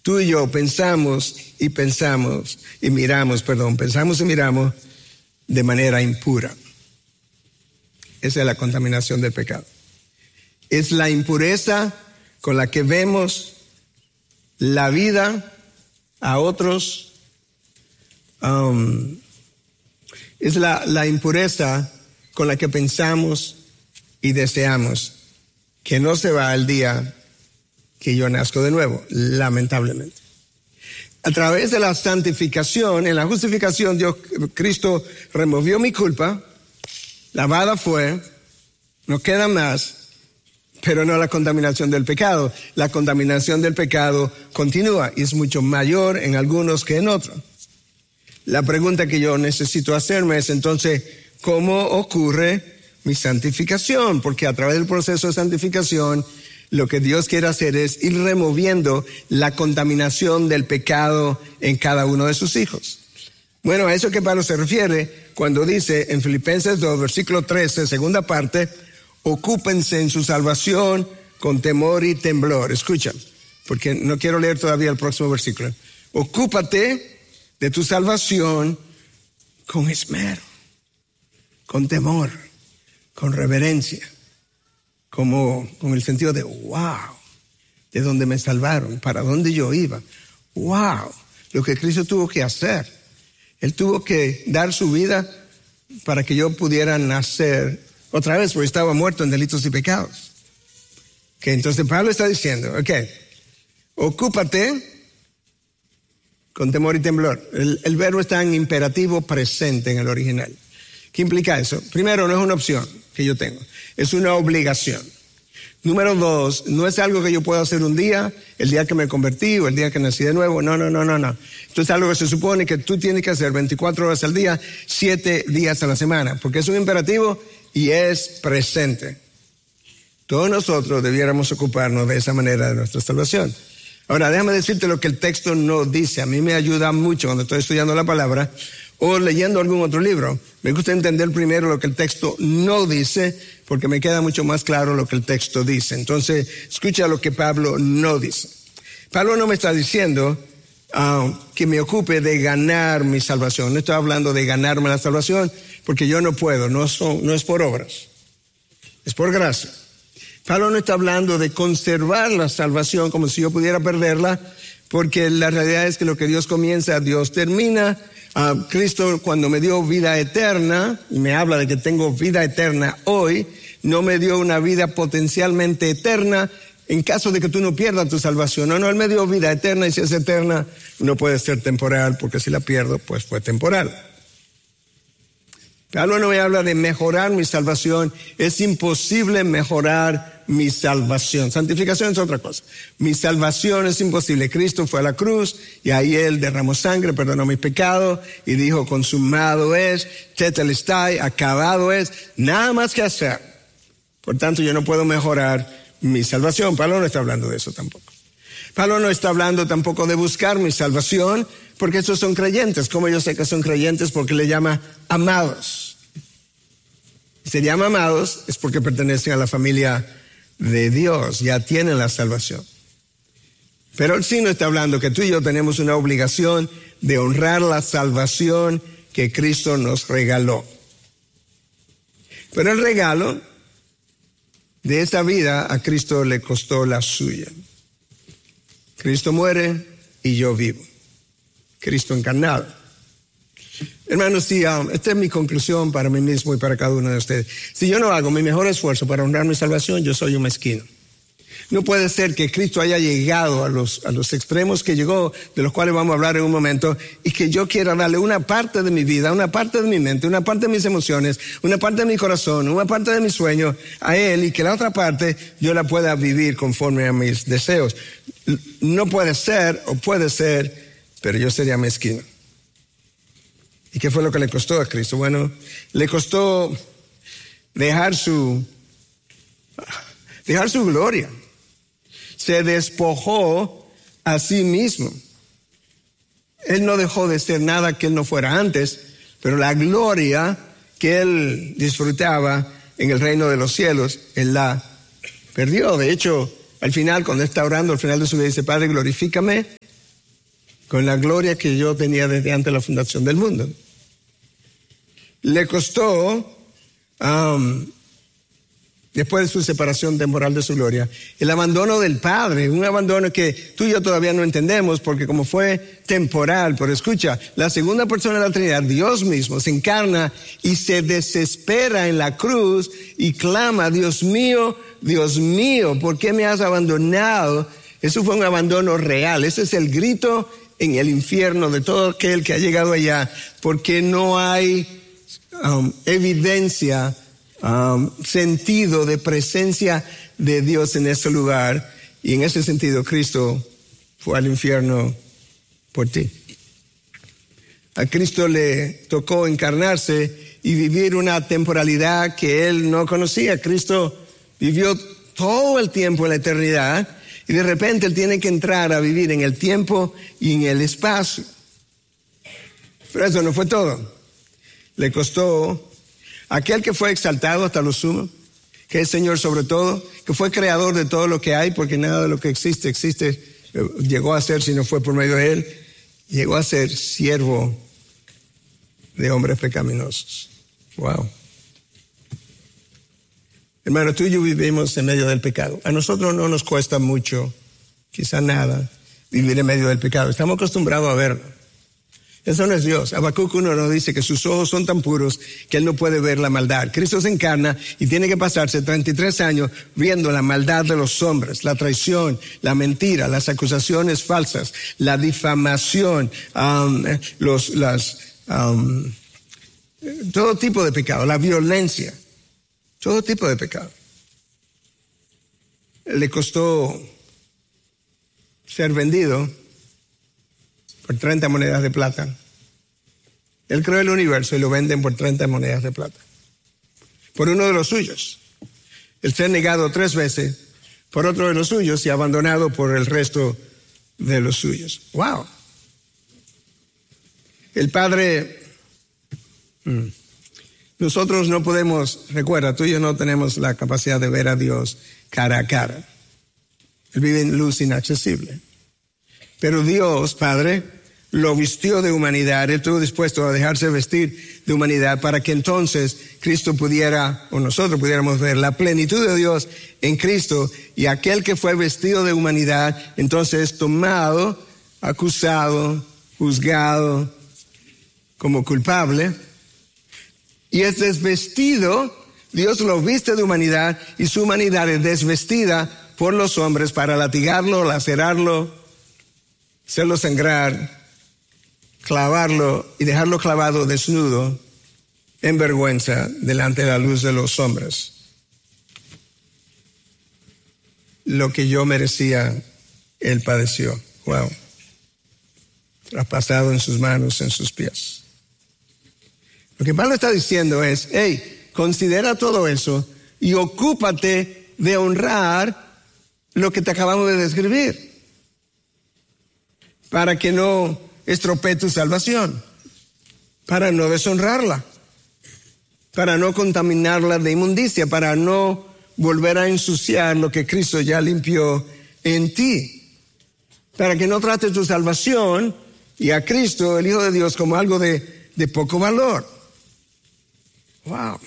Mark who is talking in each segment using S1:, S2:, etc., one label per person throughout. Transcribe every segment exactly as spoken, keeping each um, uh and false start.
S1: tú y yo pensamos y pensamos y miramos, perdón, pensamos y miramos de manera impura. Esa es la contaminación del pecado. Es la impureza con la que vemos la vida a otros. Um, es la, la impureza con la que pensamos y deseamos, que no se va el día que yo nazco de nuevo, lamentablemente. A través de la santificación, en la justificación, Dios, Cristo removió mi culpa, lavada fue, no queda más, pero no la contaminación del pecado. La contaminación del pecado continúa y es mucho mayor en algunos que en otros. La pregunta que yo necesito hacerme es entonces, ¿cómo ocurre mi santificación? Porque a través del proceso de santificación, lo que Dios quiere hacer es ir removiendo la contaminación del pecado en cada uno de sus hijos. Bueno, a eso que Pablo se refiere cuando dice en Filipenses dos, versículo trece, segunda parte, ocúpense en su salvación con temor y temblor. Escucha, porque no quiero leer todavía el próximo versículo. Ocúpate de tu salvación con esmero, con temor, con reverencia, como con el sentido de wow, de dónde me salvaron, para dónde yo iba. Wow, lo que Cristo tuvo que hacer. Él tuvo que dar su vida para que yo pudiera nacer otra vez, porque estaba muerto en delitos y pecados. Okay, entonces Pablo está diciendo, ok, ocúpate con temor y temblor. El, el verbo está en imperativo presente en el original. ¿Qué implica eso? Primero, no es una opción que yo tengo, es una obligación. Número dos, no es algo que yo puedo hacer un día, el día que me convertí o el día que nací de nuevo. No, no, no, no, no. Esto es algo que se supone que tú tienes que hacer veinticuatro horas al día, siete días a la semana, porque es un imperativo y es presente. Todos nosotros debiéramos ocuparnos de esa manera de nuestra salvación. Ahora, déjame decirte lo que el texto no dice. A mí me ayuda mucho cuando estoy estudiando la palabra o leyendo algún otro libro. Me gusta entender primero lo que el texto no dice, porque me queda mucho más claro lo que el texto dice. Entonces, escucha lo que Pablo no dice. Pablo no me está diciendo uh, que me ocupe de ganar mi salvación. No estoy hablando de ganarme la salvación, porque yo no puedo, no, son, no es por obras, es por gracia. Pablo no está hablando de conservar la salvación como si yo pudiera perderla, porque la realidad es que lo que Dios comienza, Dios termina. Uh, Cristo, cuando me dio vida eterna, y me habla de que tengo vida eterna hoy, no me dio una vida potencialmente eterna en caso de que tú no pierdas tu salvación. No, no, Él me dio vida eterna, y si es eterna, no puede ser temporal, porque si la pierdo, pues fue temporal. Pablo no me habla de mejorar mi salvación. Es imposible mejorar mi salvación. Santificación es otra cosa. Mi salvación es imposible. Cristo fue a la cruz y ahí Él derramó sangre, perdonó mis pecados y dijo, consumado es, tetelestai, acabado es, nada más que hacer. Por tanto, yo no puedo mejorar mi salvación. Pablo no está hablando de eso tampoco. Pablo no está hablando tampoco de buscar mi salvación, porque estos son creyentes. ¿Cómo yo sé que son creyentes? Porque le llama amados. Si se llama amados es porque pertenecen a la familia de Dios, ya tienen la salvación. Pero él sí no está hablando que tú y yo tenemos una obligación de honrar la salvación que Cristo nos regaló. Pero el regalo de esa vida a Cristo le costó la suya. Cristo muere y yo vivo. Cristo encarnado. Hermanos, sí, um, esta es mi conclusión para mí mismo y para cada uno de ustedes. Si yo no hago mi mejor esfuerzo para honrar mi salvación, yo soy un mezquino. No puede ser que Cristo haya llegado a los, a los extremos que llegó, de los cuales vamos a hablar en un momento, y que yo quiera darle una parte de mi vida, una parte de mi mente, una parte de mis emociones, una parte de mi corazón, una parte de mis sueños a Él, y que la otra parte yo la pueda vivir conforme a mis deseos. No puede ser, o puede ser, pero yo sería mezquino. ¿Y qué fue lo que le costó a Cristo? Bueno, le costó dejar su, dejar su gloria. Se despojó a sí mismo. Él no dejó de ser nada que él no fuera antes, pero la gloria que él disfrutaba en el reino de los cielos, él la perdió. De hecho, al final, cuando está orando, al final de su vida dice, Padre, glorifícame con la gloria que yo tenía desde antes de la fundación del mundo. Le costó, um, después de su separación temporal de su gloria, el abandono del Padre, un abandono que tú y yo todavía no entendemos, porque como fue temporal, pero escucha, la segunda persona de la Trinidad, Dios mismo, se encarna y se desespera en la cruz y clama, Dios mío, Dios mío, ¿por qué me has abandonado? Eso fue un abandono real, ese es el grito en el infierno de todo aquel que ha llegado allá, porque no hay um, evidencia, um, sentido de presencia de Dios en ese lugar, y en ese sentido Cristo fue al infierno por ti. A Cristo le tocó encarnarse y vivir una temporalidad que Él no conocía. Cristo vivió todo el tiempo en la eternidad, y de repente Él tiene que entrar a vivir en el tiempo y en el espacio. Pero eso no fue todo. Le costó aquel que fue exaltado hasta lo sumo, que es Señor sobre todo, que fue creador de todo lo que hay, porque nada de lo que existe, existe, llegó a ser si no fue por medio de Él, llegó a ser siervo de hombres pecaminosos. Wow. Hermano, tú y yo vivimos en medio del pecado. A nosotros no nos cuesta mucho, quizá nada, vivir en medio del pecado. Estamos acostumbrados a verlo. Eso no es Dios. Habacuc uno nos dice que sus ojos son tan puros que Él no puede ver la maldad. Cristo se encarna y tiene que pasarse treinta y tres años viendo la maldad de los hombres, la traición, la mentira, las acusaciones falsas, la difamación, um, los, las, um, todo tipo de pecado, la violencia. Todo tipo de pecado. Le costó ser vendido por treinta monedas de plata. Él creó el universo y lo venden por treinta monedas de plata. Por uno de los suyos. El ser negado tres veces por otro de los suyos y abandonado por el resto de los suyos. ¡Wow! El Padre... Hmm, Nosotros no podemos, recuerda, tú y yo no tenemos la capacidad de ver a Dios cara a cara. Él vive en luz inaccesible. Pero Dios, Padre, lo vistió de humanidad. Él estuvo dispuesto a dejarse vestir de humanidad para que entonces Cristo pudiera, o nosotros pudiéramos ver la plenitud de Dios en Cristo, y aquel que fue vestido de humanidad, entonces tomado, acusado, juzgado como culpable, y es desvestido, Dios lo viste de humanidad, y su humanidad es desvestida por los hombres para latigarlo, lacerarlo, hacerlo sangrar, clavarlo y dejarlo clavado desnudo, en vergüenza, delante de la luz de los hombres. Lo que yo merecía, Él padeció. Wow. Traspasado en sus manos, en sus pies. Lo que Pablo está diciendo es, hey, considera todo eso y ocúpate de honrar lo que te acabamos de describir, para que no estropee tu salvación, para no deshonrarla, para no contaminarla de inmundicia, para no volver a ensuciar lo que Cristo ya limpió en ti, para que no trates tu salvación y a Cristo, el Hijo de Dios, como algo de, de poco valor. Wow.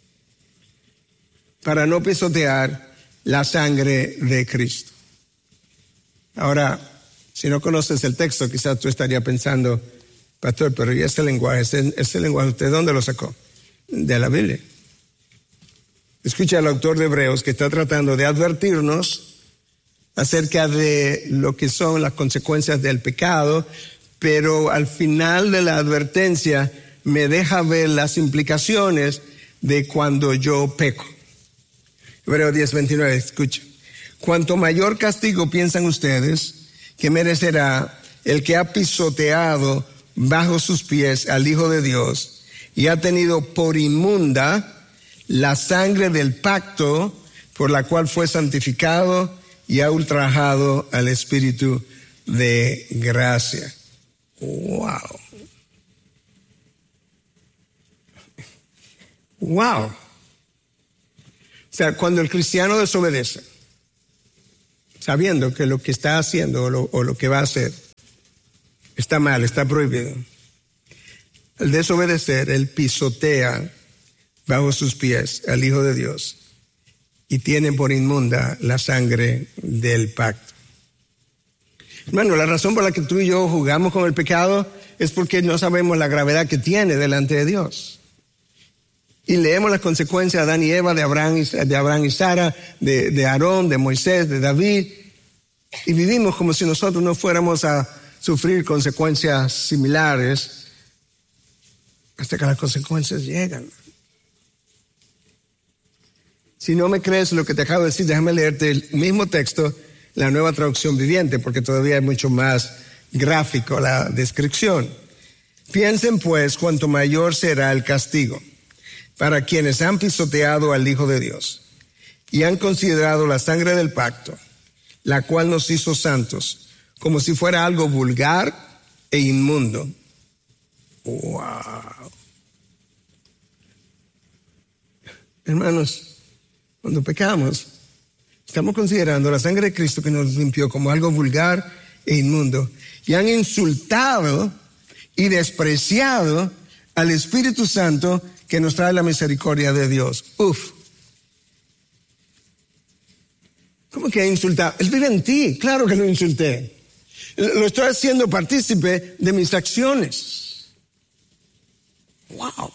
S1: Para no pisotear la sangre de Cristo. Ahora, si no conoces el texto, quizás tú estarías pensando, pastor, pero ¿y ese lenguaje? ¿Ese, ese lenguaje usted dónde lo sacó? De la Biblia. Escucha al autor de Hebreos que está tratando de advertirnos acerca de lo que son las consecuencias del pecado, pero al final de la advertencia me deja ver las implicaciones de cuando yo peco. Hebreos diez, veintinueve, escucha. Cuanto mayor castigo piensan ustedes que merecerá el que ha pisoteado bajo sus pies al Hijo de Dios y ha tenido por inmunda la sangre del pacto por la cual fue santificado y ha ultrajado al Espíritu de gracia. Wow. Wow. O sea, cuando el cristiano desobedece, sabiendo que lo que está haciendo o lo, o lo que va a hacer está mal, está prohibido. Al desobedecer, él pisotea bajo sus pies al Hijo de Dios y tiene por inmunda la sangre del pacto. Hermano, la razón por la que tú y yo jugamos con el pecado es porque no sabemos la gravedad que tiene delante de Dios. Y leemos las consecuencias de Adán y Eva, de Abraham y, de Abraham y Sara, de, de Aarón, de Moisés, de David, y vivimos como si nosotros no fuéramos a sufrir consecuencias similares hasta que las consecuencias llegan. Si no me crees lo que te acabo de decir, déjame leerte el mismo texto, la Nueva Traducción Viviente, porque todavía es mucho más gráfico la descripción. Piensen pues cuánto mayor será el castigo para quienes han pisoteado al Hijo de Dios y han considerado la sangre del pacto, la cual nos hizo santos, como si fuera algo vulgar e inmundo. Wow. Hermanos, cuando pecamos, estamos considerando la sangre de Cristo que nos limpió como algo vulgar e inmundo, y han insultado y despreciado al Espíritu Santo que nos trae la misericordia de Dios. Uf. ¿Cómo que insultar? Él vive en ti. Claro que lo insulté. Lo estoy haciendo partícipe de mis acciones. Wow.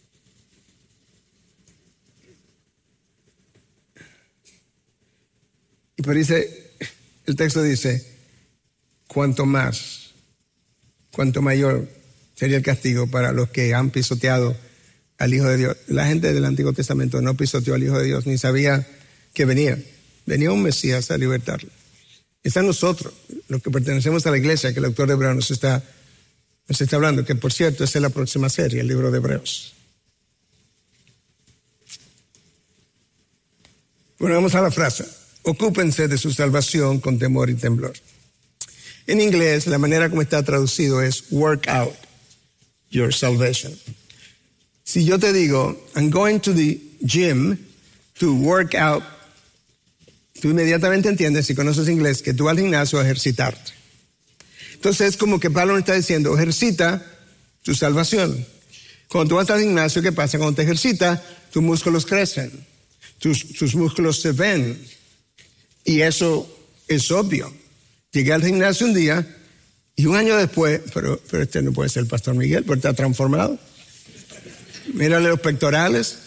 S1: Y pero dice, el texto dice, cuanto más, cuanto mayor sería el castigo para los que han pisoteado al Hijo de Dios. La gente del Antiguo Testamento no pisoteó al Hijo de Dios, ni sabía que venía. Venía un Mesías a libertarlo. Está en nosotros, los que pertenecemos a la iglesia, que el autor de Hebreos nos está, nos está hablando, que por cierto, esa es la próxima serie, el libro de Hebreos. Bueno, vamos a la frase. Ocúpense de su salvación con temor y temblor. En inglés, la manera como está traducido es work out your salvation. Si yo te digo, I'm going to the gym to work out, tú inmediatamente entiendes, si conoces inglés, que tú vas al gimnasio a ejercitarte. Entonces es como que Pablo nos está diciendo, ejercita tu salvación. Cuando tú vas al gimnasio, ¿qué pasa? Cuando te ejercitas, tus músculos crecen, tus, tus músculos se ven. Y eso es obvio. Llegué al gimnasio un día y un año después, pero, pero este no puede ser el pastor Miguel, porque está transformado. Mírale los pectorales,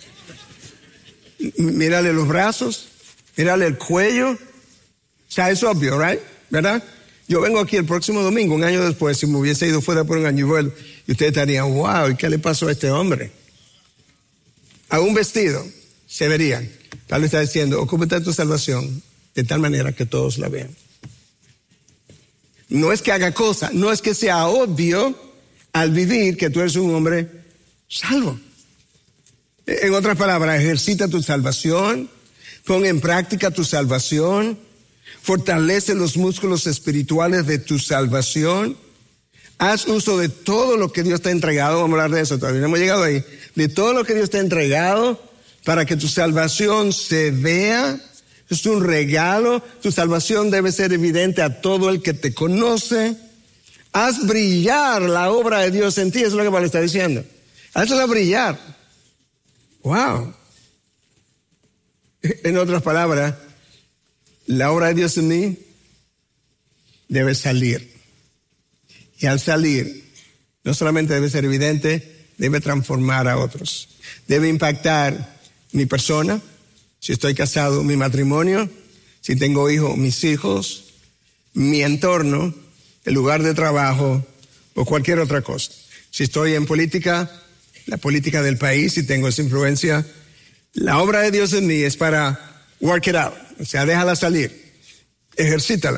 S1: mírale los brazos, mírale el cuello. O sea, es obvio, right? ¿Verdad? Yo vengo aquí el próximo domingo, un año después, si me hubiese ido fuera por un año y vuelvo, y ustedes estarían, wow, ¿y qué le pasó a este hombre? A un vestido se vería. Pablo está diciendo, ocúpate de tu salvación de tal manera que todos la vean. No es que haga cosa, no es que sea obvio al vivir que tú eres un hombre salvo. En otras palabras, ejercita tu salvación, pon en práctica tu salvación, fortalece los músculos espirituales de tu salvación, haz uso de todo lo que Dios te ha entregado, vamos a hablar de eso, todavía no hemos llegado ahí, de todo lo que Dios te ha entregado para que tu salvación se vea. Es un regalo, tu salvación debe ser evidente a todo el que te conoce. Haz brillar la obra de Dios en ti, eso es lo que Pablo está diciendo. Hazla brillar. Wow. En otras palabras, la obra de Dios en mí debe salir. Y al salir, no solamente debe ser evidente, debe transformar a otros. Debe impactar mi persona, si estoy casado, mi matrimonio, si tengo hijos, mis hijos, mi entorno, el lugar de trabajo o cualquier otra cosa. Si estoy en política, la política del país, si tengo esa influencia, la obra de Dios en mí es para work it out, o sea, déjala salir, ejercítala.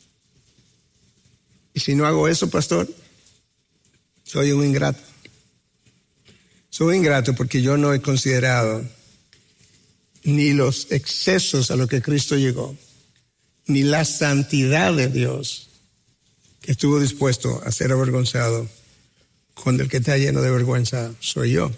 S1: Y si no hago eso, pastor, soy un ingrato. Soy un ingrato porque yo no he considerado ni los excesos a los que Cristo llegó, ni la santidad de Dios que estuvo dispuesto a ser avergonzado, cuando el que está lleno de vergüenza soy yo.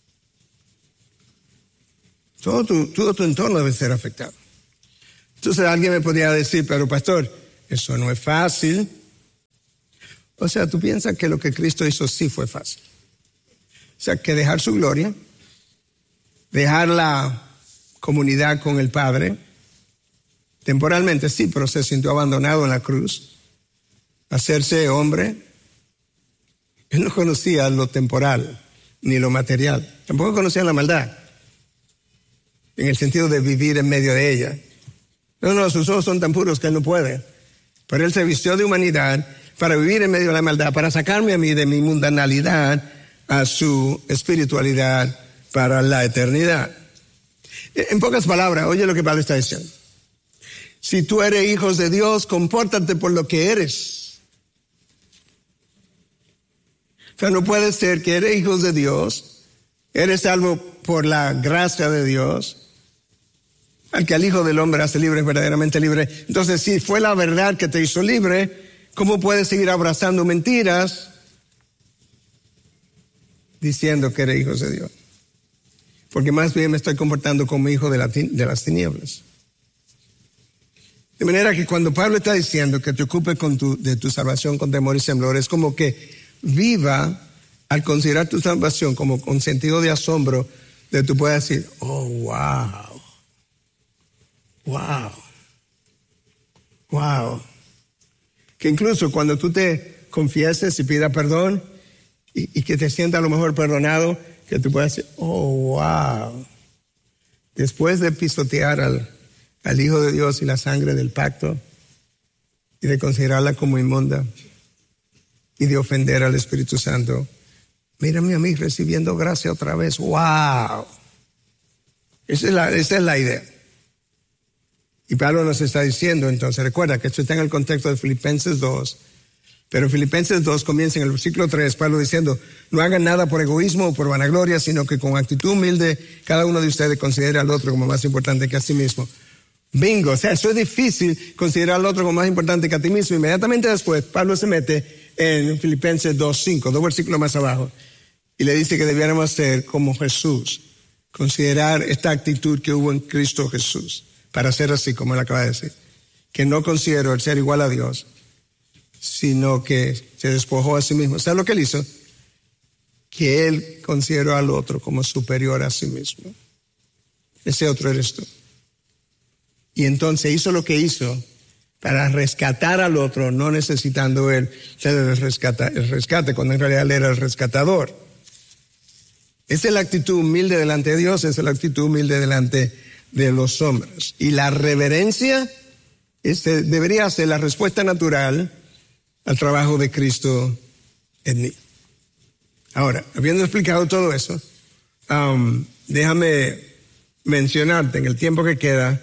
S1: Todo tu, todo tu entorno debe ser afectado. Entonces alguien me podría decir, pero pastor, eso no es fácil. O sea, tú piensas que lo que Cristo hizo sí fue fácil. O sea, que dejar su gloria, dejar la comunidad con el Padre, temporalmente sí, pero se sintió abandonado en la cruz, hacerse hombre. Él no conocía lo temporal ni lo material, tampoco conocía la maldad, en el sentido de vivir en medio de ella. No, no, sus ojos son tan puros que él no puede, pero él se vistió de humanidad para vivir en medio de la maldad, para sacarme a mí de mi mundanalidad a su espiritualidad para la eternidad. En pocas palabras, oye lo que Pablo está diciendo. Si tú eres hijo de Dios, compórtate por lo que eres. O sea, no puede ser que eres hijo de Dios, eres salvo por la gracia de Dios, al que al Hijo del Hombre hace libre es verdaderamente libre. Entonces, si fue la verdad que te hizo libre, ¿cómo puedes seguir abrazando mentiras diciendo que eres hijo de Dios? Porque más bien me estoy comportando como hijo de, la, de las tinieblas. De manera que cuando Pablo está diciendo que te ocupes con tu, de tu salvación con temor y temblor, es como que viva al considerar tu salvación como con sentido de asombro, de tú puedes decir, oh, wow, wow, wow. Que incluso cuando tú te confieses y pidas perdón y, y que te sientas a lo mejor perdonado, que tú puedas decir, oh, wow. Después de pisotear al, al Hijo de Dios y la sangre del pacto y de considerarla como inmunda y de ofender al Espíritu Santo, mírame a mí recibiendo gracia otra vez. ¡Wow! Esa es la, esa es la idea. Y Pablo nos está diciendo, entonces, recuerda que esto está en el contexto de Filipenses dos, pero Filipenses dos comienza en el versículo tres, Pablo diciendo, no hagan nada por egoísmo o por vanagloria, sino que con actitud humilde cada uno de ustedes considere al otro como más importante que a sí mismo. Bingo, o sea, eso es difícil, considerar al otro como más importante que a ti mismo. Inmediatamente después, Pablo se mete en Filipenses dos cinco, dos versículos más abajo, y le dice que debiéramos ser como Jesús, considerar esta actitud que hubo en Cristo Jesús, para ser así como él acaba de decir, que no consideró el ser igual a Dios, sino que se despojó a sí mismo. ¿Sabes lo que él hizo? Que él consideró al otro como superior a sí mismo. Ese otro eres tú. Y entonces hizo lo que hizo para rescatar al otro, no necesitando él ser el, rescata, el rescate, cuando en realidad él era el rescatador. Esa es la actitud humilde delante de Dios, esa es la actitud humilde delante de los hombres. Y la reverencia este, debería ser la respuesta natural al trabajo de Cristo en mí. Ahora, habiendo explicado todo eso, um, déjame mencionarte en el tiempo que queda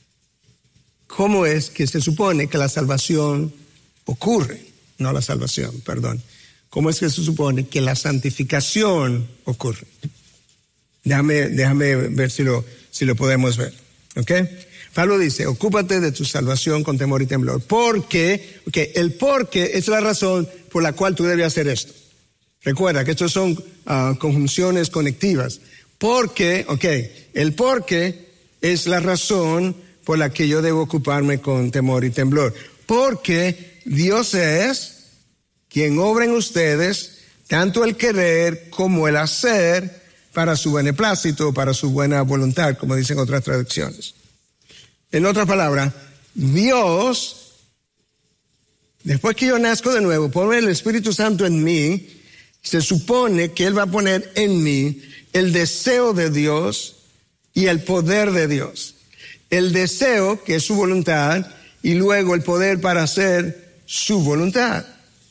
S1: cómo es que se supone que la salvación ocurre, no la salvación, perdón. ¿Cómo es que se supone que la santificación ocurre? Déjame, déjame ver si lo, si lo podemos ver, ¿ok? Pablo dice, ocúpate de tu salvación con temor y temblor. Porque, ok, el porque es la razón por la cual tú debes hacer esto. Recuerda que estos son uh, conjunciones conectivas. Porque, ok, el porque es la razón por la que yo debo ocuparme con temor y temblor. Porque Dios es quien obra en ustedes tanto el querer como el hacer para su beneplácito, para su buena voluntad, como dicen otras traducciones. En otras palabras, Dios, después que yo nazco de nuevo, pone el Espíritu Santo en mí, se supone que Él va a poner en mí el deseo de Dios y el poder de Dios. El deseo, que es su voluntad, y luego el poder para hacer su voluntad.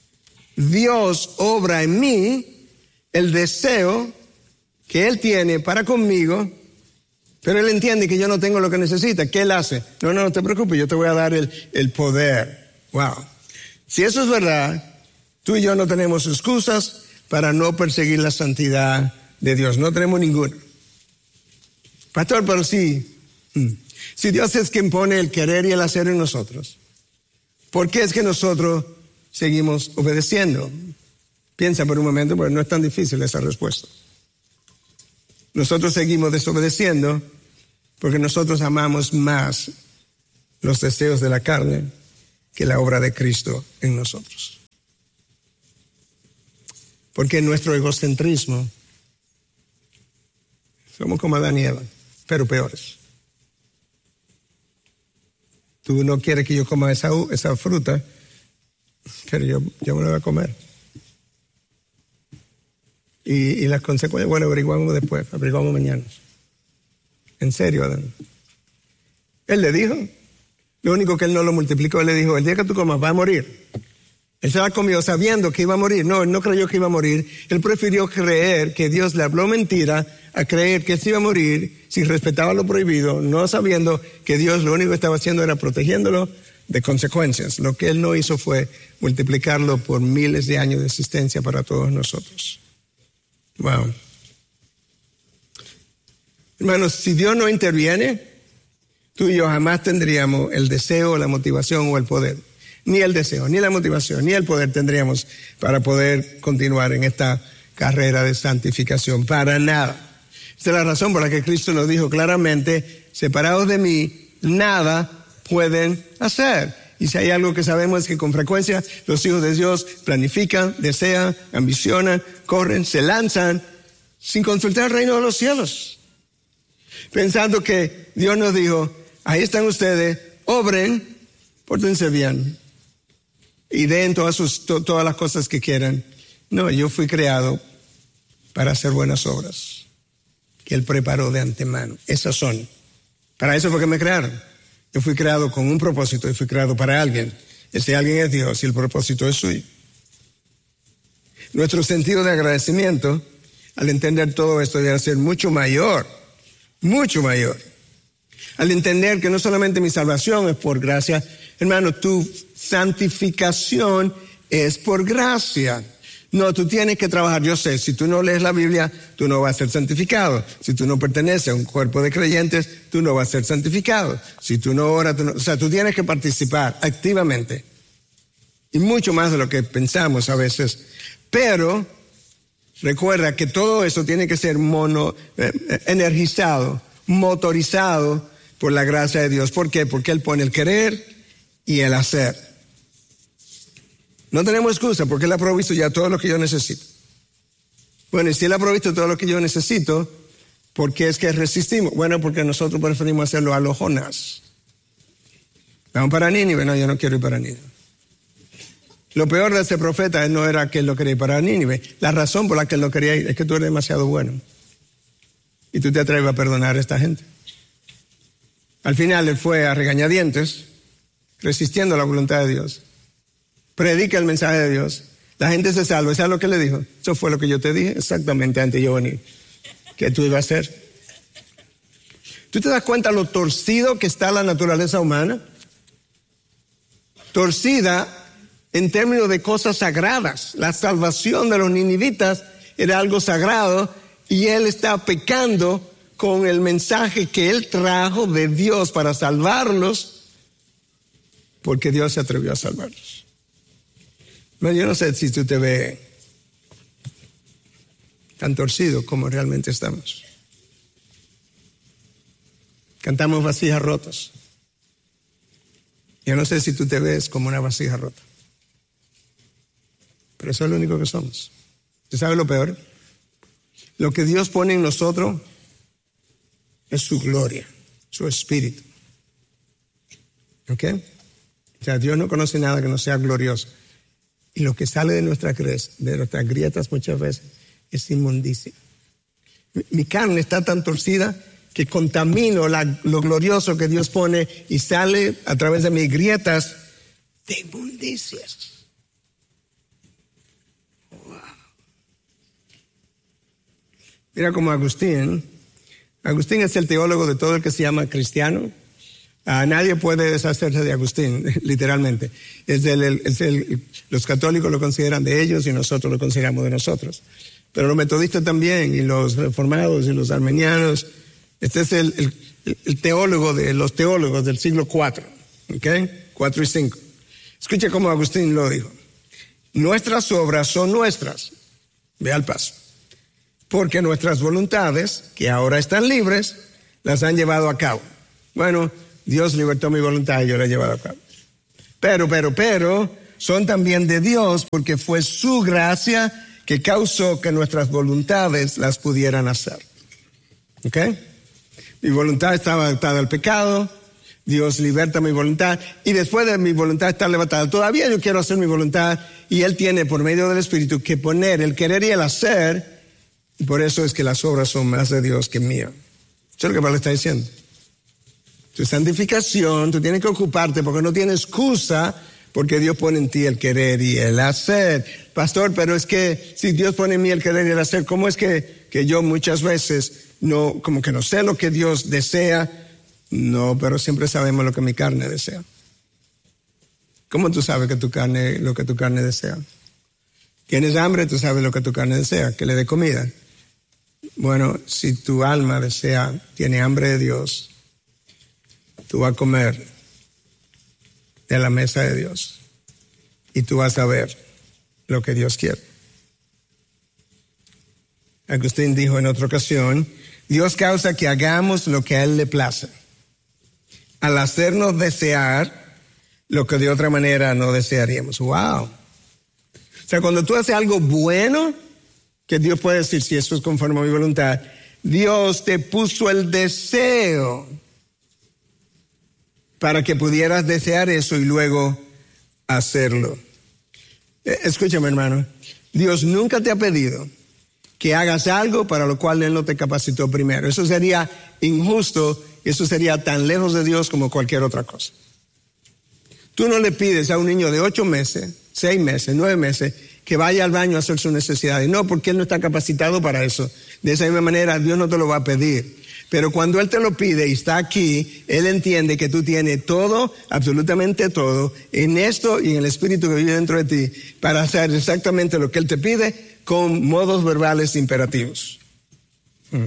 S1: Dios obra en mí el deseo que Él tiene para conmigo, pero Él entiende que yo no tengo lo que necesita. ¿Qué Él hace? No, no, no te preocupes, yo te voy a dar el, el poder. Wow. Si eso es verdad, tú y yo no tenemos excusas para no perseguir la santidad de Dios. No tenemos ninguna. Pastor, pero sí, si Dios es quien pone el querer y el hacer en nosotros, ¿por qué es que nosotros seguimos obedeciendo? Piensa por un momento, porque no es tan difícil esa respuesta. Nosotros seguimos desobedeciendo porque nosotros amamos más los deseos de la carne que la obra de Cristo en nosotros. Porque nuestro egocentrismo, somos como Adán y Eva, pero peores. Tú no quieres que yo coma esa, esa fruta, pero yo, yo me la voy a comer. Y, y las consecuencias, bueno, averiguamos después, averiguamos mañana. En serio, Adán. Él le dijo, lo único que él no lo multiplicó, él le dijo, el día que tú comas va a morir. Él se la comió sabiendo que iba a morir. No, él no creyó que iba a morir. Él prefirió creer que Dios le habló mentira a creer que él se iba a morir si respetaba lo prohibido, no sabiendo que Dios lo único que estaba haciendo era protegiéndolo de consecuencias. Lo que él no hizo fue multiplicarlo por miles de años de existencia para todos nosotros. Wow. Hermanos, si Dios no interviene, tú y yo jamás tendríamos el deseo, la motivación o el poder. Ni el deseo, ni la motivación, ni el poder tendríamos para poder continuar en esta carrera de santificación. Para nada. Esta es la razón por la que Cristo nos dijo claramente, separados de mí, nada pueden hacer. Y si hay algo que sabemos es que con frecuencia los hijos de Dios planifican, desean, ambicionan, corren, se lanzan sin consultar el reino de los cielos. Pensando que Dios nos dijo, ahí están ustedes, obren, pórtense bien y den todas, sus, to, todas las cosas que quieran. No, yo fui creado para hacer buenas obras que Él preparó de antemano. Esas son. Para eso fue que me crearon. Yo fui creado con un propósito y fui creado para alguien. Ese alguien es Dios y el propósito es suyo. Nuestro sentido de agradecimiento al entender todo esto debe ser mucho mayor, mucho mayor. Al entender que no solamente mi salvación es por gracia, hermano, tu santificación es por gracia. No, tú tienes que trabajar. Yo sé, si tú no lees la Biblia, tú no vas a ser santificado. Si tú no perteneces a un cuerpo de creyentes, tú no vas a ser santificado. Si tú no oras, tú no, o sea, tú tienes que participar activamente. Y mucho más de lo que pensamos a veces. Pero recuerda que todo eso tiene que ser mono, eh, energizado, motorizado por la gracia de Dios. ¿Por qué? Porque Él pone el querer y el hacer. No tenemos excusa porque Él ha provisto ya todo lo que yo necesito. Bueno, y si Él ha provisto todo lo que yo necesito, ¿por qué es que resistimos? Bueno, porque nosotros preferimos hacerlo a los Jonás. Vamos para Nínive. No, yo no quiero ir para Nínive. Lo peor de ese profeta no era que él lo quería ir para Nínive. La razón por la que él lo quería ir es que tú eres demasiado bueno. Y tú te atreves a perdonar a esta gente. Al final él fue a regañadientes, resistiendo la voluntad de Dios. Predica el mensaje de Dios. La gente se salva. ¿Sabes lo que le dijo? Eso fue lo que yo te dije exactamente antes de yo venir. ¿Qué tú ibas a hacer? ¿Tú te das cuenta lo torcido que está la naturaleza humana? Torcida en términos de cosas sagradas. La salvación de los ninivitas era algo sagrado y él está pecando con el mensaje que él trajo de Dios para salvarlos porque Dios se atrevió a salvarlos. No, yo no sé si tú te ves tan torcido como realmente estamos. Cantamos vasijas rotas. Yo no sé si tú te ves como una vasija rota. Pero eso es lo único que somos. ¿Usted sabe lo peor? Lo que Dios pone en nosotros es su gloria, su espíritu. ¿Ok? O sea, Dios no conoce nada que no sea glorioso. Y lo que sale de, nuestra cre- de nuestras grietas muchas veces es inmundicia. Mi, mi carne está tan torcida que contamino la, lo glorioso que Dios pone y sale a través de mis grietas de inmundicias. Wow. Mira como Agustín. Agustín es el teólogo de todo el que se llama cristiano. Uh, nadie puede deshacerse de Agustín, literalmente. Es el, el, es el, los católicos lo consideran de ellos y nosotros lo consideramos de nosotros. Pero los metodistas también, y los reformados y los armenianos. Este es el, el, el teólogo de los teólogos del siglo cuatro, ¿ok? cuatro y cinco. Escucha cómo Agustín lo dijo. Nuestras obras son nuestras. Ve al paso. Porque nuestras voluntades, que ahora están libres, las han llevado a cabo. Bueno, Dios libertó mi voluntad y yo la he llevado a cabo. Pero, pero, pero, son también de Dios porque fue su gracia que causó que nuestras voluntades las pudieran hacer. ¿Ok? Mi voluntad estaba atada al pecado, Dios liberta mi voluntad, y después de mi voluntad estar levantada, todavía yo quiero hacer mi voluntad, y Él tiene por medio del Espíritu que poner el querer y el hacer, y por eso es que las obras son más de Dios que mías. Eso es lo que Pablo está diciendo. Tu santificación, tú tienes que ocuparte porque no tienes excusa, porque Dios pone en ti el querer y el hacer. Pastor, pero es que si Dios pone en mí el querer y el hacer, ¿cómo es que, que yo muchas veces no, como que no sé lo que Dios desea? No, pero siempre sabemos lo que mi carne desea. ¿Cómo tú sabes que tu carne, lo que tu carne desea? ¿Tienes hambre? Tú sabes lo que tu carne desea, que le dé comida. Bueno, si tu alma desea, tiene hambre de Dios, tú vas a comer de la mesa de Dios y tú vas a ver lo que Dios quiere. Agustín dijo en otra ocasión, Dios causa que hagamos lo que a Él le place, al hacernos desear lo que de otra manera no desearíamos. ¡Wow! O sea, cuando tú haces algo bueno, que Dios puede decir, si eso es conforme a mi voluntad, Dios te puso el deseo para que pudieras desear eso y luego hacerlo. Escúchame, hermano, Dios nunca te ha pedido que hagas algo para lo cual Él no te capacitó primero. Eso sería injusto, eso sería tan lejos de Dios como cualquier otra cosa. Tú no le pides a un niño de ocho meses, seis meses, nueve meses, que vaya al baño a hacer sus necesidades. No, porque él no está capacitado para eso. De esa misma manera, Dios no te lo va a pedir. Pero cuando Él te lo pide y está aquí, Él entiende que tú tienes todo, absolutamente todo, en esto y en el Espíritu que vive dentro de ti, para hacer exactamente lo que Él te pide con modos verbales imperativos. Hmm.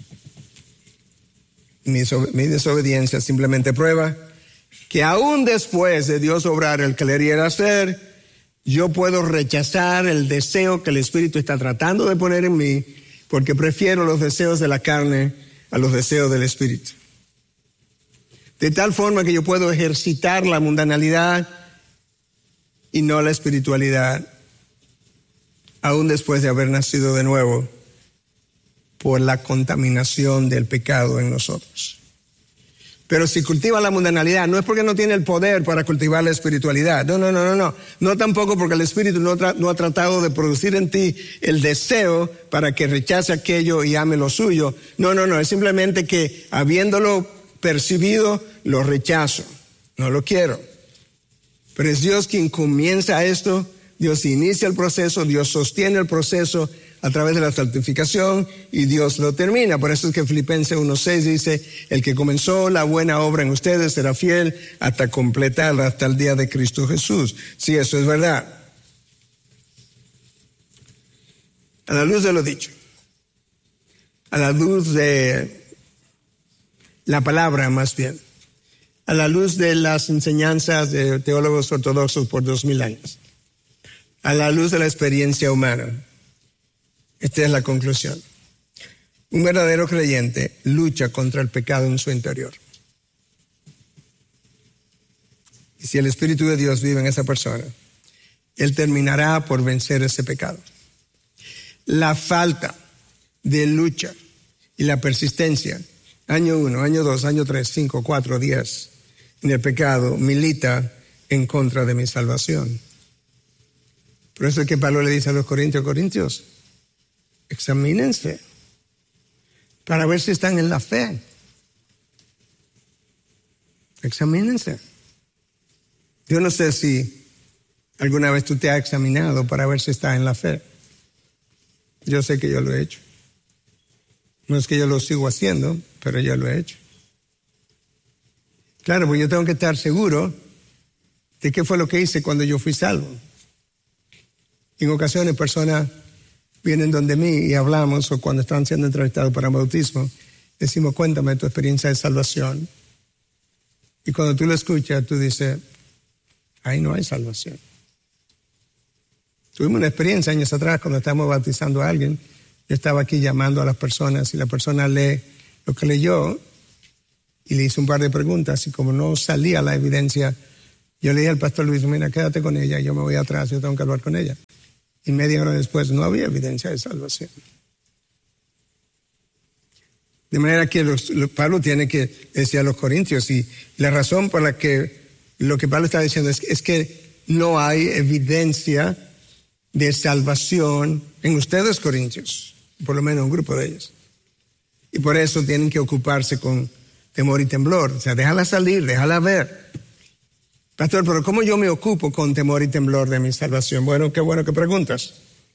S1: Mi, mi desobediencia simplemente prueba que aún después de Dios obrar el querer y el hacer, yo puedo rechazar el deseo que el Espíritu está tratando de poner en mí, porque prefiero los deseos de la carne a los deseos del Espíritu. De tal forma que yo puedo ejercitar la mundanalidad y no la espiritualidad, aún después de haber nacido de nuevo por la contaminación del pecado en nosotros. Pero si cultiva la mundanalidad, no es porque no tiene el poder para cultivar la espiritualidad. No, no, no, no, no. No tampoco porque el Espíritu no, tra- no ha tratado de producir en ti el deseo para que rechace aquello y ame lo suyo. No, no, no. Es simplemente que habiéndolo percibido, lo rechazo. No lo quiero. Pero es Dios quien comienza esto. Dios inicia el proceso. Dios sostiene el proceso a través de la santificación y Dios lo termina. Por eso es que Filipenses uno seis dice, el que comenzó la buena obra en ustedes será fiel hasta completarla, hasta el día de Cristo Jesús. Sí, eso es verdad. A la luz de lo dicho, a la luz de la palabra más bien, a la luz de las enseñanzas de teólogos ortodoxos por dos mil años, a la luz de la experiencia humana, esta es la conclusión. Un verdadero creyente lucha contra el pecado en su interior. Y si el Espíritu de Dios vive en esa persona, Él terminará por vencer ese pecado. La falta de lucha y la persistencia, año uno, año dos, año tres, cinco, cuatro, diez, en el pecado, milita en contra de mi salvación. Por eso es que Pablo le dice a los corintios, corintios, examínense para ver si están en la fe. Examínense. Yo no sé si alguna vez tú te has examinado para ver si estás en la fe. Yo sé que yo lo he hecho. No es que yo lo sigo haciendo, pero yo lo he hecho. Claro, pues yo tengo que estar seguro de qué fue lo que hice cuando yo fui salvo. En ocasiones personas vienen donde mí y hablamos, o cuando están siendo entrevistados para bautismo, decimos, cuéntame tu experiencia de salvación. Y cuando tú lo escuchas, tú dices, ahí no hay salvación. Tuvimos una experiencia años atrás cuando estábamos bautizando a alguien. Yo estaba aquí llamando a las personas y la persona lee lo que leyó y le hice un par de preguntas y como no salía la evidencia, yo le dije al pastor Luis, mira, quédate con ella, yo me voy atrás, yo tengo que hablar con ella. Y media hora después no había evidencia de salvación. De manera que los, los, Pablo tiene que decir a los corintios, y la razón por la que lo que Pablo está diciendo es, es que no hay evidencia de salvación en ustedes, corintios, por lo menos un grupo de ellos. Y por eso tienen que ocuparse con temor y temblor. O sea, déjala salir, déjala ver. Pastor, pero ¿cómo yo me ocupo con temor y temblor de mi salvación? Bueno, qué bueno que preguntas.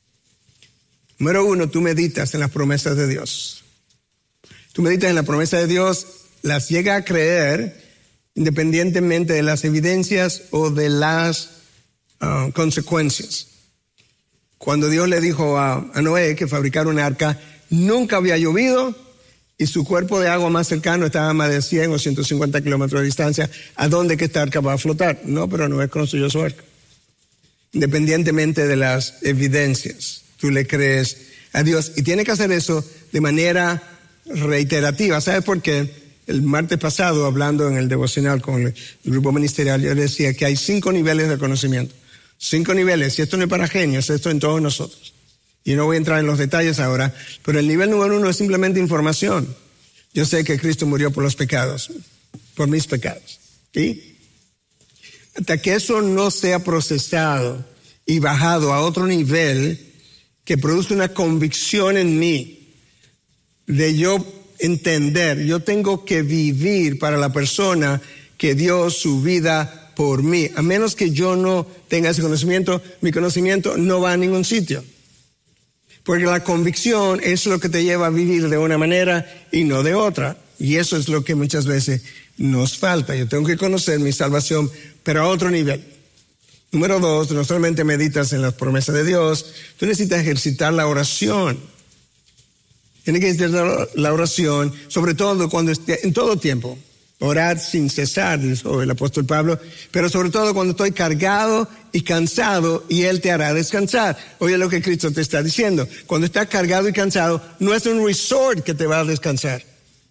S1: Número uno, tú meditas en las promesas de Dios. Tú meditas en la promesa de Dios, las llega a creer independientemente de las evidencias o de las uh, consecuencias. Cuando Dios le dijo a, a Noé que fabricara un arca, nunca había llovido y su cuerpo de agua más cercano estaba a más de cien o ciento cincuenta kilómetros de distancia. ¿A dónde que esta arca va a flotar? No, pero Noé construyó su arca. Independientemente de las evidencias, tú le crees a Dios. Y tiene que hacer eso de manera reiterativa. ¿Sabes por qué? El martes pasado, hablando en el devocional con el grupo ministerial, yo decía que hay cinco niveles de conocimiento. Cinco niveles, y esto no es para genios, esto es en todos nosotros. Y no voy a entrar en los detalles ahora, pero el nivel número uno es simplemente información. Yo sé que Cristo murió por los pecados, por mis pecados. ¿Sí? Hasta que eso no sea procesado y bajado a otro nivel que produzca una convicción en mí de yo entender, yo tengo que vivir para la persona que dio su vida por mí. A menos que yo no tenga ese conocimiento, mi conocimiento no va a ningún sitio. Porque la convicción es lo que te lleva a vivir de una manera y no de otra. Y eso es lo que muchas veces nos falta. Yo tengo que conocer mi salvación, pero a otro nivel. Número dos, no solamente meditas en las promesas de Dios, tú necesitas ejercitar la oración. Tienes que ejercitar la oración, sobre todo cuando esté, en todo tiempo. Orar sin cesar, dijo el apóstol Pablo, pero sobre todo cuando estoy cargado y cansado, y Él te hará descansar. Oye lo que Cristo te está diciendo. Cuando estás cargado y cansado, no es un resort que te va a descansar.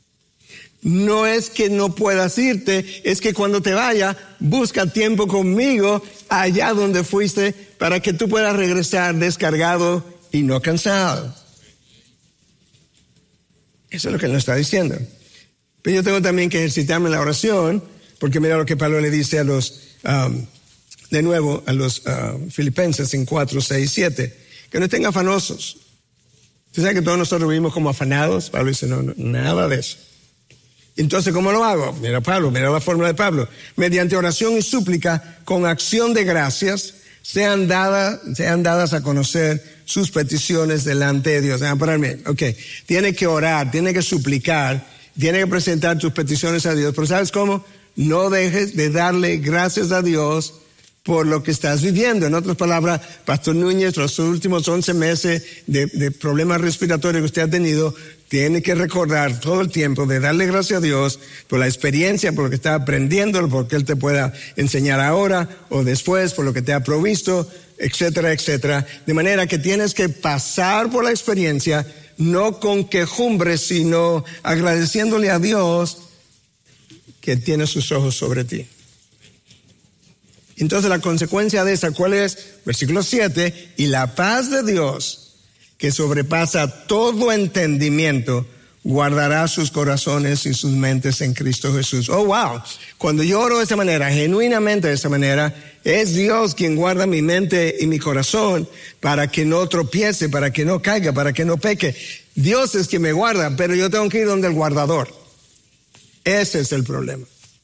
S1: No es que no puedas irte, es que cuando te vaya, busca tiempo conmigo allá donde fuiste para que tú puedas regresar descargado y no cansado. Eso es lo que Él nos está diciendo. Pero yo tengo también que ejercitarme en la oración, porque mira lo que Pablo le dice a los, um, de nuevo, a los uh, filipenses en cuatro, seis, siete, que no estén afanosos. ¿Usted sabe que todos nosotros vivimos como afanados? Pablo dice, no, no, nada de eso. Entonces, ¿cómo lo hago? Mira Pablo, mira la fórmula de Pablo. Mediante oración y súplica, con acción de gracias, sean dadas, sean dadas a conocer sus peticiones delante de Dios. Ah, pararme. Ok, tiene que orar, tiene que suplicar, tiene que presentar tus peticiones a Dios. Pero ¿sabes cómo? No dejes de darle gracias a Dios por lo que estás viviendo. En otras palabras, Pastor Núñez, los últimos once meses de, de problemas respiratorios que usted ha tenido, tiene que recordar todo el tiempo de darle gracias a Dios por la experiencia, por lo que está aprendiendo, por lo que Él te pueda enseñar ahora o después, por lo que te ha provisto, etcétera, etcétera. De manera que tienes que pasar por la experiencia, no con quejumbres, sino agradeciéndole a Dios que tiene sus ojos sobre ti. Entonces la consecuencia de esa, ¿cuál es? Versículo siete, y la paz de Dios, que sobrepasa todo entendimiento, guardará sus corazones y sus mentes en Cristo Jesús. Oh, wow. Cuando yo oro de esa manera, genuinamente de esa manera, es Dios quien guarda mi mente y mi corazón para que no tropiece, para que no caiga, para que no peque. Dios es quien me guarda, pero yo tengo que ir donde el guardador. Ese es el problema.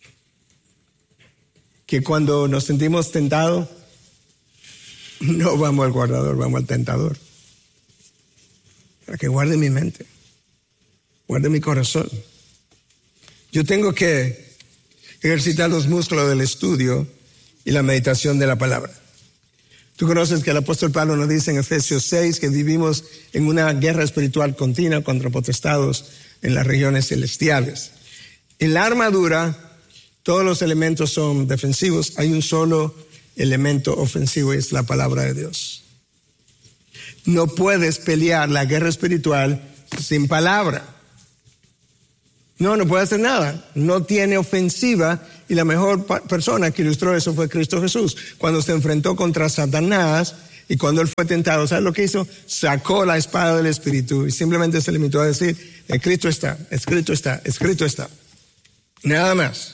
S1: Que cuando nos sentimos tentados, no vamos al guardador, vamos al tentador. Para que guarde mi mente, guarde mi corazón. Yo tengo que ejercitar los músculos del estudio y la meditación de la palabra. Tú conoces que el apóstol Pablo nos dice en Efesios seis que vivimos en una guerra espiritual continua contra potestados en las regiones celestiales. En la armadura, todos los elementos son defensivos. Hay un solo elemento ofensivo y es la palabra de Dios. No puedes pelear la guerra espiritual sin palabra. No, no puede hacer nada. No tiene ofensiva. Y la mejor pa- persona que ilustró eso fue Cristo Jesús. Cuando se enfrentó contra Satanás, Y cuando él fue tentado, ¿sabes lo que hizo? Sacó la espada del Espíritu y simplemente se limitó a decir, escrito está, escrito está, escrito está. Nada más.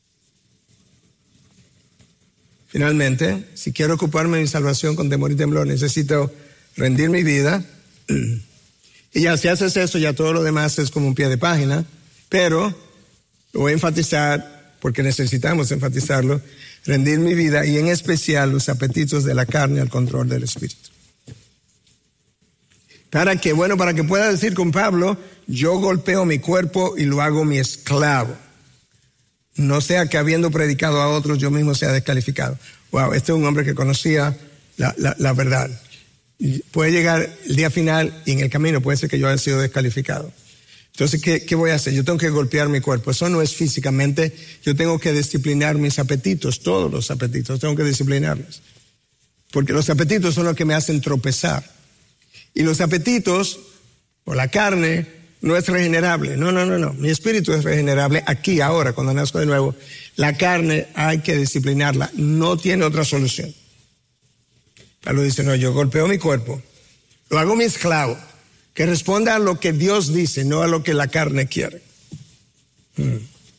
S1: Finalmente, si quiero ocuparme de mi salvación con temor y temblor, necesito rendir mi vida. Y ya si haces eso, ya todo lo demás es como un pie de página. Pero lo voy a enfatizar, porque necesitamos enfatizarlo, rendir mi vida y en especial los apetitos de la carne al control del Espíritu. Para que, bueno, para que pueda decir con Pablo, yo golpeo mi cuerpo y lo hago mi esclavo. No sea que habiendo predicado a otros yo mismo sea descalificado. Wow, este es un hombre que conocía la, la, la verdad. Y puede llegar el día final y en el camino puede ser que yo haya sido descalificado. Entonces, ¿qué, ¿qué voy a hacer? Yo tengo que golpear mi cuerpo. Eso no es físicamente. Yo tengo que disciplinar mis apetitos, todos los apetitos. Tengo que disciplinarlos. Porque los apetitos son los que me hacen tropezar. Y los apetitos, o la carne, no es regenerable. No, no, no, no. Mi espíritu es regenerable aquí, ahora, cuando nazco de nuevo. La carne hay que disciplinarla. No tiene otra solución. Pablo dice, no, yo golpeo mi cuerpo. Lo hago mi esclavo. Que responda a lo que Dios dice, no a lo que la carne quiere. Hmm.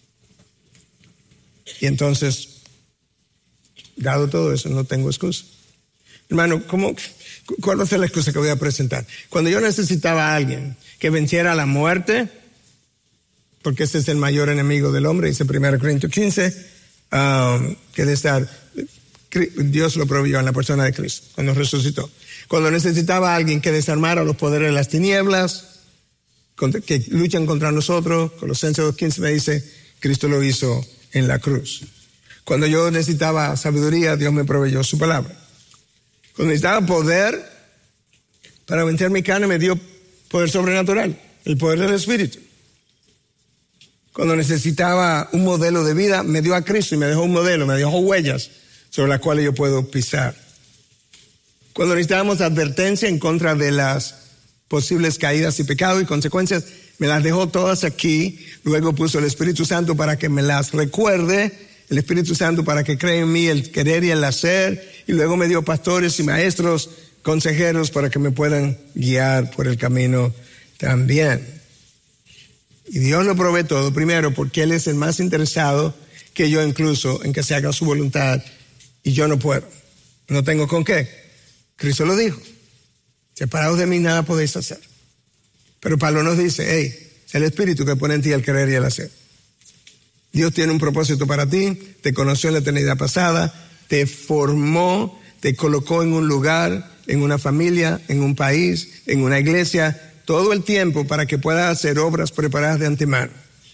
S1: Y entonces, dado todo eso, no tengo excusa. Hermano, ¿cómo, ¿cuál va a ser la excusa que voy a presentar? Cuando yo necesitaba a alguien que venciera la muerte, porque ese es el mayor enemigo del hombre, dice primero Corintios quince, um, que de estar, Dios lo proveyó en la persona de Cristo, cuando resucitó. Cuando necesitaba a alguien que desarmara los poderes de las tinieblas, que luchan contra nosotros, Colosenses dos quince me dice, Cristo lo hizo en la cruz. Cuando yo necesitaba sabiduría, Dios me proveyó su palabra. Cuando necesitaba poder para vencer mi carne, me dio poder sobrenatural, el poder del Espíritu. Cuando necesitaba un modelo de vida, me dio a Cristo y me dejó un modelo, me dejó huellas sobre las cuales yo puedo pisar. Cuando necesitábamos advertencia en contra de las posibles caídas y pecados y consecuencias, me las dejó todas aquí. Luego puso el Espíritu Santo para que me las recuerde, el Espíritu Santo para que cree en mí el querer y el hacer, y luego me dio pastores y maestros, consejeros para que me puedan guiar por el camino también. Y Dios lo provee todo, primero porque Él es el más interesado que yo incluso en que se haga su voluntad, y yo no puedo, no tengo con qué. Cristo lo dijo, separados de mí nada podéis hacer. Pero Pablo nos dice, hey, es el Espíritu que pone en ti el querer y el hacer. Dios tiene un propósito para ti, te conoció en la eternidad pasada, te formó, te colocó en un lugar, en una familia, en un país, en una iglesia, todo el tiempo para que puedas hacer obras preparadas de antemano.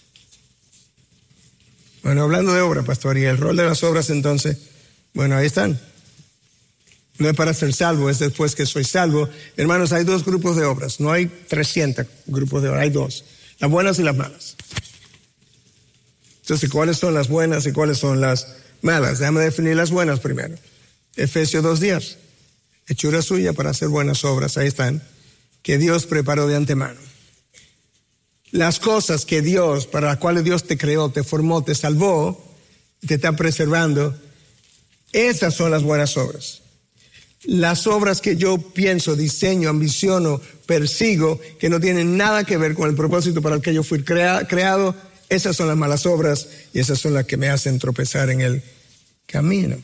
S1: Bueno, hablando de obras, pastor, y el rol de las obras entonces, bueno, ahí están. No es para ser salvo, es después que soy salvo. Hermanos, hay dos grupos de obras. No hay trescientos grupos de obras, hay dos. Las buenas y las malas. Entonces, ¿cuáles son las buenas y cuáles son las malas? Déjame definir las buenas primero. Efesios dos diez. Hechura suya para hacer buenas obras, ahí están, que Dios preparó de antemano. Las cosas que Dios, para las cuales Dios te creó, te formó, te salvó, te está preservando, esas son las buenas obras. Las obras que yo pienso, diseño, ambiciono, persigo, que no tienen nada que ver con el propósito para el que yo fui crea, creado, esas son las malas obras y esas son las que me hacen tropezar en el camino.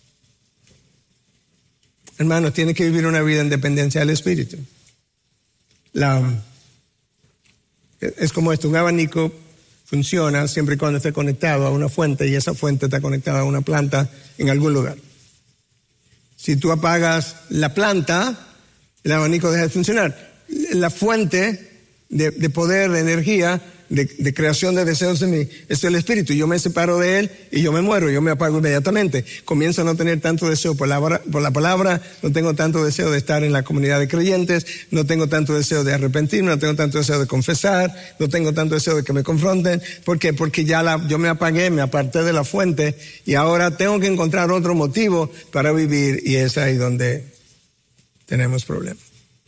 S1: Hermanos, tiene que vivir una vida en dependencia del Espíritu. La, es como esto, un abanico funciona siempre y cuando esté conectado a una fuente y esa fuente está conectada a una planta en algún lugar. Si tú apagas la planta, el abanico deja de funcionar. La fuente de, de poder, de energía, de, de creación de deseos en mí, es el Espíritu. Yo me separo de Él y yo me muero, yo me apago inmediatamente. Comienzo a no tener tanto deseo por la, por la palabra, no tengo tanto deseo de estar en la comunidad de creyentes, no tengo tanto deseo de arrepentirme, no tengo tanto deseo de confesar, no tengo tanto deseo de que me confronten. ¿Por qué? Porque ya la, yo me apagué, me aparté de la fuente y ahora tengo que encontrar otro motivo para vivir y es ahí donde tenemos problemas.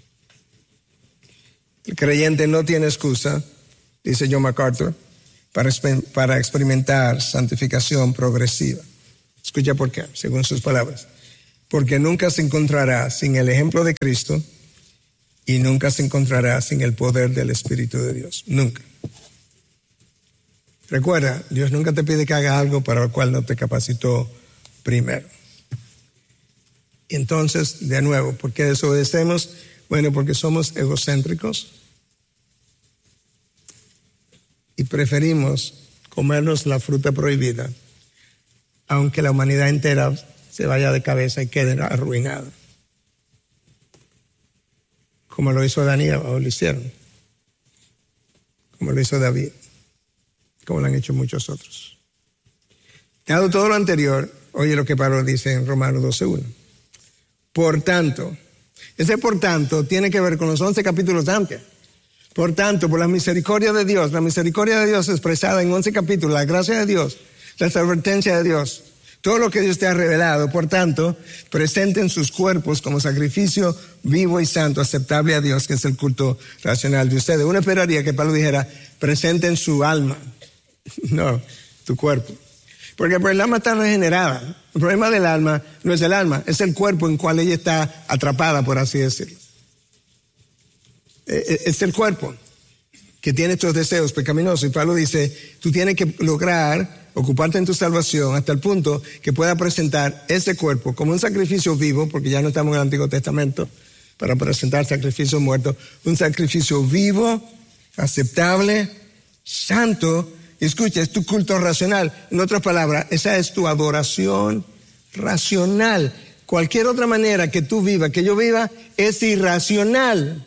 S1: El creyente no tiene excusa, dice John MacArthur, para, para experimentar santificación progresiva. Escucha por qué, según sus palabras. porque nunca se encontrará sin el ejemplo de Cristo y nunca se encontrará sin el poder del Espíritu de Dios. Nunca. Recuerda, Dios nunca te pide que hagas algo para lo cual no te capacitó primero. Y entonces, de nuevo, ¿por qué desobedecemos? Bueno, porque somos egocéntricos y preferimos comernos la fruta prohibida, aunque la humanidad entera se vaya de cabeza y quede arruinada. Como lo hizo Daniel, o lo hicieron. Como lo hizo David. Como lo han hecho muchos otros. Dado todo lo anterior, oye lo que Pablo dice en Romanos doce uno. Por tanto, ese por tanto tiene que ver con los once capítulos antes. Por tanto, por la misericordia de Dios, la misericordia de Dios expresada en once capítulos, la gracia de Dios, la advertencia de Dios, todo lo que Dios te ha revelado, por tanto, presenten sus cuerpos como sacrificio vivo y santo, aceptable a Dios, que es el culto racional de ustedes. Uno esperaría que Pablo dijera, presenten su alma, no, tu cuerpo. Porque el alma está regenerada. El problema del alma no es el alma, es el cuerpo en el cual ella está atrapada, por así decirlo. Es el cuerpo que tiene estos deseos pecaminosos. Y Pablo dice, tú tienes que lograr ocuparte en tu salvación hasta el punto que pueda presentar ese cuerpo como un sacrificio vivo, porque ya no estamos en el Antiguo Testamento para presentar sacrificios muertos, un sacrificio vivo, aceptable, santo. Y escucha, es tu culto racional. En otras palabras, esa es tu adoración racional. Cualquier otra manera que tú vivas, que yo viva, es irracional.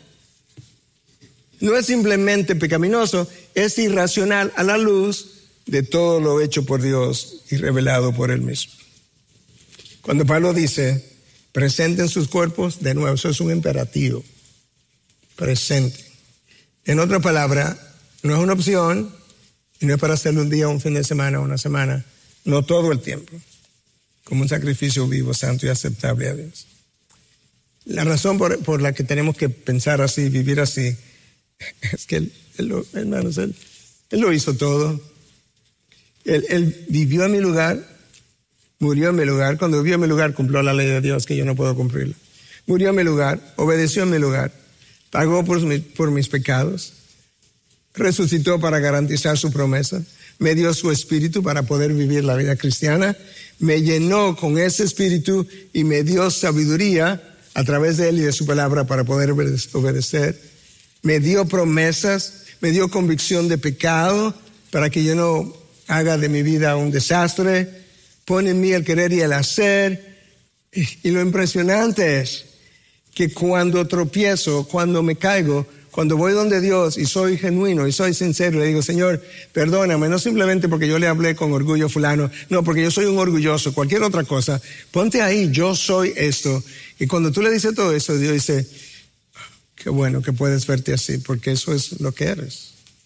S1: No es simplemente pecaminoso, es irracional a la luz de todo lo hecho por Dios y revelado por Él mismo. Cuando Pablo dice, presenten sus cuerpos, de nuevo, eso es un imperativo. Presente. En otra palabra, no es una opción, y no es para hacerlo un día, un fin de semana, una semana, no todo el tiempo, como un sacrificio vivo, santo y aceptable a Dios. La razón por, por la que tenemos que pensar así, vivir así, es que él, él lo, hermanos, él, él lo hizo todo. Él, él vivió en mi lugar, murió en mi lugar. Cuando vivió en mi lugar, cumplió la ley de Dios que yo no puedo cumplirla. Murió en mi lugar, obedeció en mi lugar, pagó por, mi, por mis pecados, resucitó para garantizar su promesa, me dio su espíritu para poder vivir la vida cristiana, me llenó con ese espíritu y me dio sabiduría a través de él y de su palabra para poder obedecer. Me dio promesas, me dio convicción de pecado para que yo no haga de mi vida un desastre. Pone en mí el querer y el hacer. Y lo impresionante es que cuando tropiezo, cuando me caigo, cuando voy donde Dios y soy genuino y soy sincero, le digo, Señor, perdóname, no simplemente porque yo le hablé con orgullo fulano, no, porque yo soy un orgulloso, cualquier otra cosa, ponte ahí, yo soy esto. Y cuando tú le dices todo eso, Dios dice, qué bueno que puedes verte así, porque eso es lo que eres.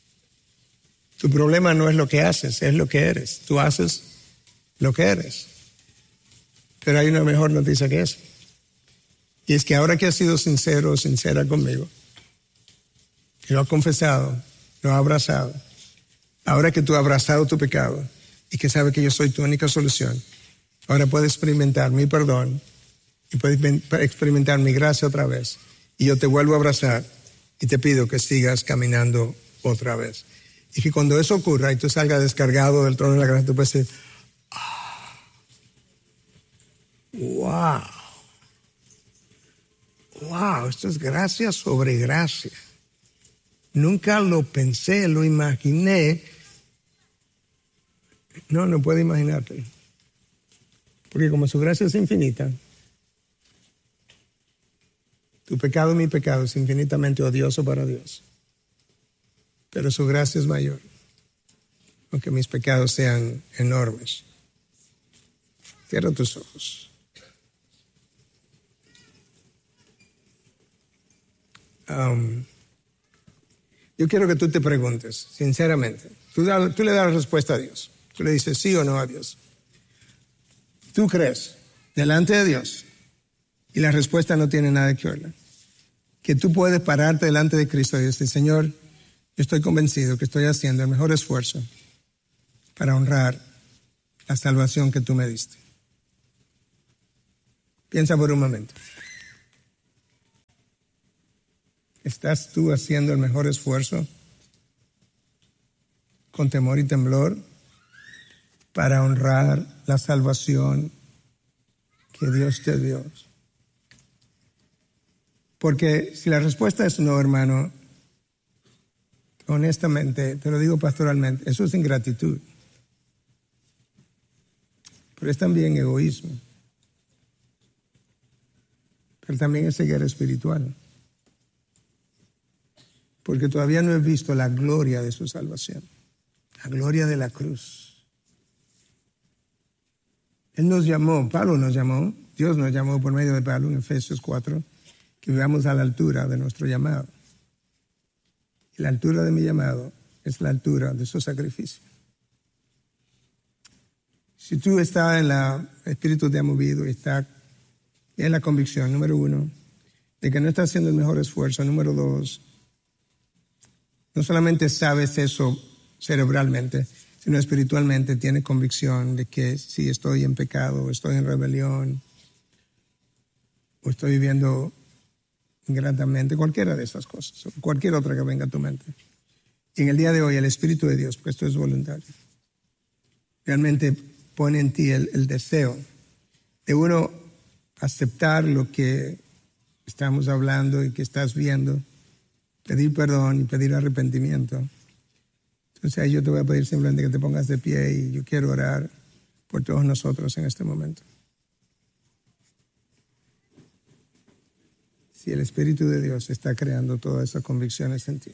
S1: Tu problema no es lo que haces, es lo que eres. Tú haces lo que eres. Pero hay una mejor noticia que eso. Y es que ahora que has sido sincero o sincera conmigo, que lo has confesado, lo has abrazado, ahora que tú has abrazado tu pecado y que sabes que yo soy tu única solución, ahora puedes experimentar mi perdón y puedes experimentar mi gracia otra vez. Y yo te vuelvo a abrazar y te pido que sigas caminando otra vez. Y que cuando eso ocurra y tú salgas descargado del trono de la gracia, tú puedes decir, ah, wow, wow, esto es gracia sobre gracia. Nunca lo pensé, lo imaginé. No, no puedo imaginarte. Porque como su gracia es infinita, tu pecado y mi pecado es infinitamente odioso para Dios. Pero su gracia es mayor, aunque mis pecados sean enormes. Cierra tus ojos. Um, yo quiero que tú te preguntes, sinceramente. Tú, da, tú le das la respuesta a Dios. Tú le dices sí o no a Dios. ¿Tú crees delante de Dios? Y la respuesta no tiene nada que ver. Que tú puedes pararte delante de Cristo y decir, Señor, yo estoy convencido que estoy haciendo el mejor esfuerzo para honrar la salvación que tú me diste. Piensa por un momento. ¿Estás tú haciendo el mejor esfuerzo con temor y temblor para honrar la salvación que Dios te dio? Porque si la respuesta es no, hermano, honestamente, te lo digo pastoralmente, eso es ingratitud. Pero es también egoísmo. Pero también es ceguera espiritual. Porque todavía no he visto la gloria de su salvación. La gloria de la cruz. Él nos llamó, Pablo nos llamó, Dios nos llamó por medio de Pablo en Efesios cuatro, que vivamos a la altura de nuestro llamado. Y la altura de mi llamado es la altura de su sacrificio. Si tú estás en el espíritu te ha movido y estás en la convicción, número uno, de que no estás haciendo el mejor esfuerzo, número dos, no solamente sabes eso cerebralmente, sino espiritualmente tienes convicción de que si estoy en pecado, estoy en rebelión, o estoy viviendo ingratamente, cualquiera de esas cosas, o cualquier otra que venga a tu mente. Y en el día de hoy el Espíritu de Dios, porque esto es voluntario, realmente pone en ti el, el deseo de uno aceptar lo que estamos hablando y que estás viendo, pedir perdón y pedir arrepentimiento. Entonces ahí yo te voy a pedir simplemente que te pongas de pie y yo quiero orar por todos nosotros en este momento. Si el Espíritu de Dios está creando todas esas convicciones en ti.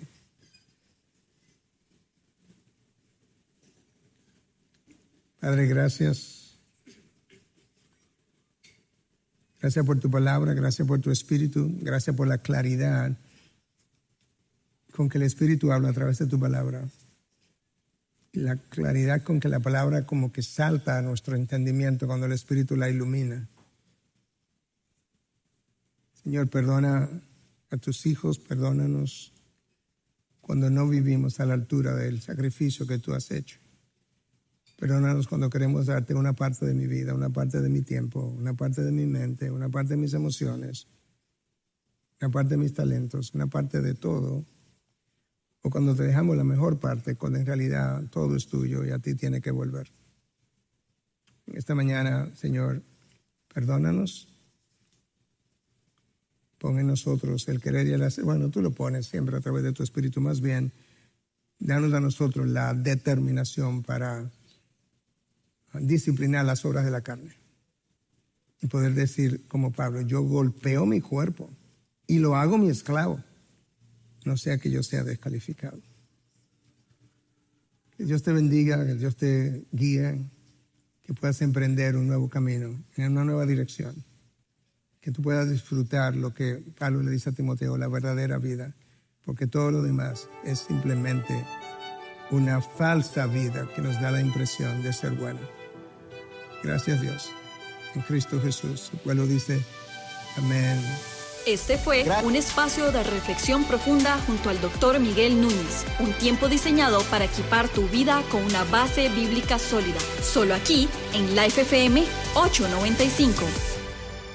S1: Padre, gracias. Gracias por tu palabra, gracias por tu Espíritu, gracias por la claridad con que el Espíritu habla a través de tu palabra. La claridad con que la palabra como que salta a nuestro entendimiento cuando el Espíritu la ilumina. Señor, perdona a tus hijos, perdónanos cuando no vivimos a la altura del sacrificio que tú has hecho. Perdónanos cuando queremos darte una parte de mi vida, una parte de mi tiempo, una parte de mi mente, una parte de mis emociones, una parte de mis talentos, una parte de todo. O cuando te dejamos la mejor parte, cuando en realidad todo es tuyo y a ti tiene que volver. Esta mañana, Señor, perdónanos. Pon en nosotros el querer y el hacer. Bueno, tú lo pones siempre a través de tu Espíritu. Más bien, danos a nosotros la determinación para disciplinar las obras de la carne. Y poder decir, como Pablo, yo golpeo mi cuerpo y lo hago mi esclavo. No sea que yo sea descalificado. Que Dios te bendiga, que Dios te guíe, que puedas emprender un nuevo camino, en una nueva dirección. Que tú puedas disfrutar lo que Pablo le dice a Timoteo, la verdadera vida, porque todo lo demás es simplemente una falsa vida que nos da la impresión de ser buena. Gracias, Dios. En Cristo Jesús. El pueblo dice, amén.
S2: Este fue un espacio de reflexión profunda junto al doctor Miguel Núñez. Un tiempo diseñado para equipar tu vida con una base bíblica sólida. Solo aquí, en Life F M ochocientos noventa y cinco.